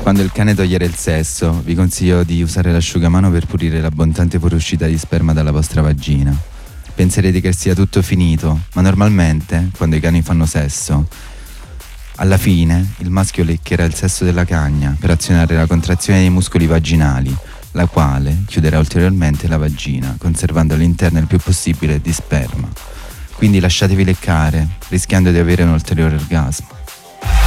Quando il cane toglierà il sesso, vi consiglio di usare l'asciugamano per pulire l'abbondante fuoriuscita di sperma dalla vostra vagina. Penserete che sia tutto finito, ma normalmente, quando i cani fanno sesso, alla fine il maschio leccherà il sesso della cagna per azionare la contrazione dei muscoli vaginali, la quale chiuderà ulteriormente la vagina, conservando all'interno il più possibile di sperma. Quindi lasciatevi leccare, rischiando di avere un ulteriore orgasmo.